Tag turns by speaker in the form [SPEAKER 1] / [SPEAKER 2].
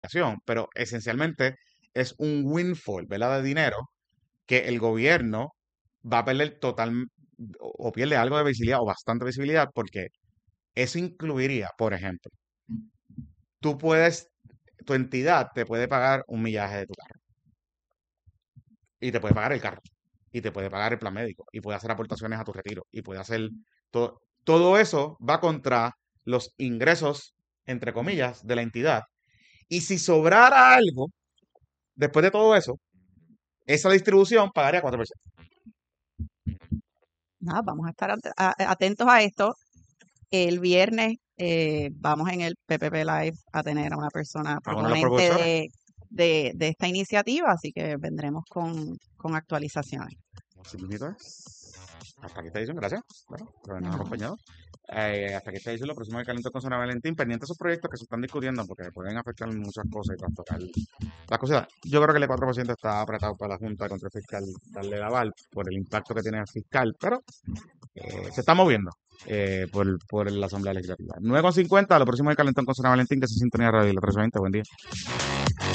[SPEAKER 1] pero esencialmente es un windfall, ¿verdad? De dinero que el gobierno va a perder total o pierde algo de visibilidad o bastante visibilidad porque eso incluiría, por ejemplo, tú puedes, tu entidad te puede pagar un millaje de tu carro y te puede pagar el carro y te puede pagar el plan médico y puede hacer aportaciones a tu retiro y puede hacer todo eso va contra los ingresos, entre comillas, de la entidad. Y si sobrara algo, después de todo eso, esa distribución pagaría 4%.
[SPEAKER 2] Nada, vamos a estar atentos a esto. El viernes vamos en el PPP Live a tener a una persona
[SPEAKER 1] A uno de los
[SPEAKER 2] proponente
[SPEAKER 1] propulsores.
[SPEAKER 2] de esta iniciativa, así que vendremos con actualizaciones.
[SPEAKER 1] Así mismito es. Hasta aquí esta edición, gracias. Bueno, por habernos
[SPEAKER 2] No,
[SPEAKER 1] acompañado. Hasta aquí esta edición, lo próximo de Calentón con San Valentín. Pendientes de esos proyectos que se están discutiendo porque pueden afectar muchas cosas y trastornar las cosas. Yo creo que el 4% está apretado para la Junta de Control Fiscal darle la aval por el impacto que tiene el fiscal, pero se está moviendo por la Asamblea Legislativa. 9:50, lo próximo de Calentón con San Valentín, que se sintonía radio y la 320. Buen día.